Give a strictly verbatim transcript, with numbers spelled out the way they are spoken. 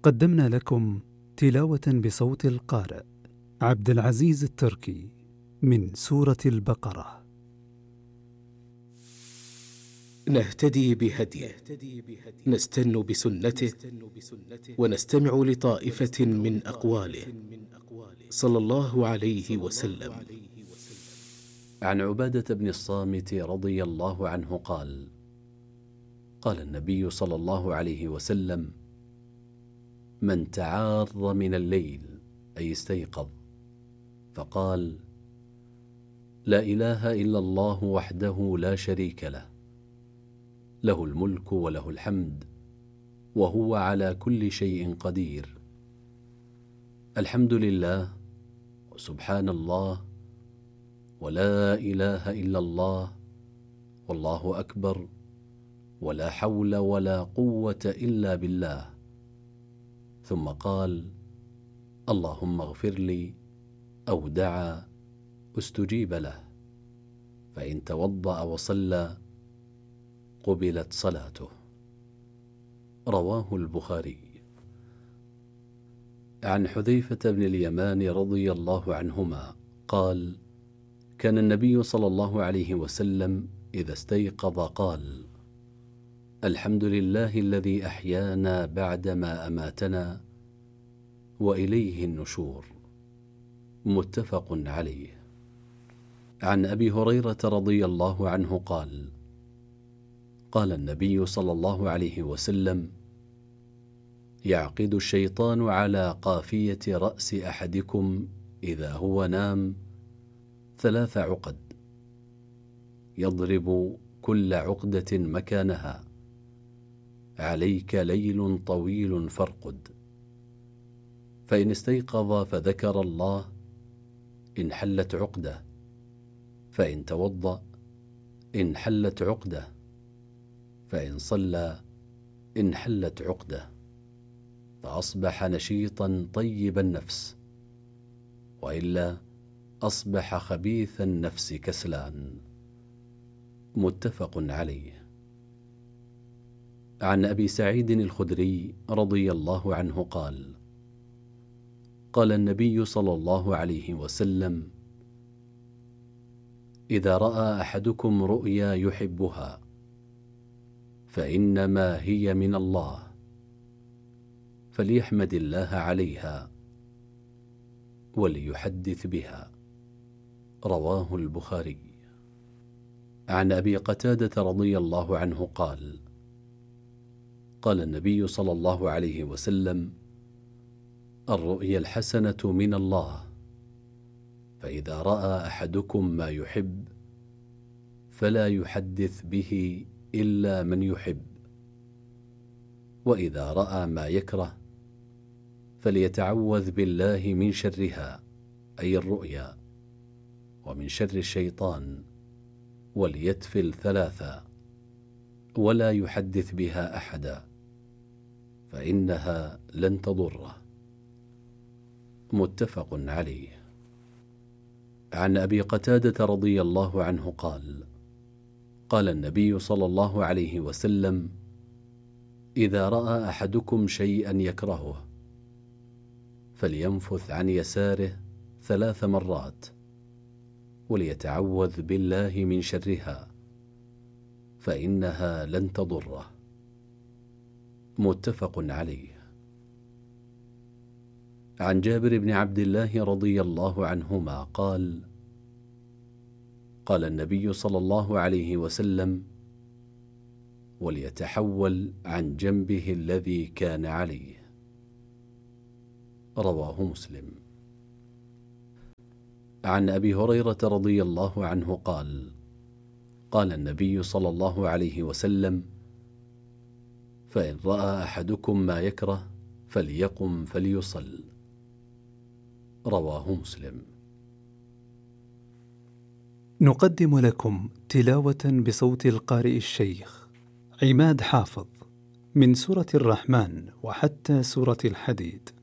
قدمنا لكم تلاوة بصوت القارئ عبد العزيز التركي من سورة البقرة. نهتدي بهديه، نستن بسنته، ونستمع لطائفة من أقواله صلى الله عليه وسلم. عن عبادة بن الصامت رضي الله عنه قال: قال النبي صلى الله عليه وسلم: من تعار من الليل أي استيقظ فقال: لا إله إلا الله وحده لا شريك له، له الملك وله الحمد وهو على كل شيء قدير، الحمد لله وسبحان الله ولا إله إلا الله والله أكبر ولا حول ولا قوة إلا بالله، ثم قال: اللهم اغفر لي، أو دعا استجيب له، فإن توضأ وصلى قبلت صلاته. رواه البخاري. عن حذيفة بن اليمان رضي الله عنهما قال: كان النبي صلى الله عليه وسلم إذا استيقظ قال: الحمد لله الذي أحيانا بعدما أماتنا وإليه النشور. متفق عليه. عن أبي هريرة رضي الله عنه قال: قال النبي صلى الله عليه وسلم: يعقد الشيطان على قافية رأس أحدكم إذا هو نام ثلاث عقد، يضرب كل عقدة مكانها، عليك ليل طويل فارقد، فإن استيقظ فذكر الله انحلت عقدة، فإن توضأ انحلت عقدة، فإن صلى انحلت عقدة، فأصبح نشيطا طيب النفس، وإلا أصبح خبيث النفس كسلان. متفق عليه. عن أبي سعيد الخدري رضي الله عنه قال: قال النبي صلى الله عليه وسلم: إذا رأى أحدكم رؤيا يحبها فإنما هي من الله، فليحمد الله عليها وليحدث بها. رواه البخاري. عن أبي قتادة رضي الله عنه قال: قال النبي صلى الله عليه وسلم: الرؤيا الحسنة من الله، فإذا رأى أحدكم ما يحب فلا يحدث به إلا من يحب، وإذا رأى ما يكره فليتعوذ بالله من شرها أي الرؤيا، ومن شر الشيطان، وليتفل ثلاثا ولا يحدث بها أحدا، فإنها لن تضره. متفق عليه. عن أبي قتادة رضي الله عنه قال: قال النبي صلى الله عليه وسلم: إذا رأى أحدكم شيئا يكرهه فلينفث عن يساره ثلاث مرات، وليتعوذ بالله من شرها، فإنها لن تضره. متفق عليه. عن جابر بن عبد الله رضي الله عنهما قال: قال النبي صلى الله عليه وسلم: وليتحول عن جنبه الذي كان عليه. رواه مسلم. عن أبي هريرة رضي الله عنه قال: قال النبي صلى الله عليه وسلم: فإن رأى أحدكم ما يكره فليقم فليصل. رواه مسلم. نقدم لكم تلاوة بصوت القارئ الشيخ عماد حافظ من سورة الرحمن وحتى سورة الحديد.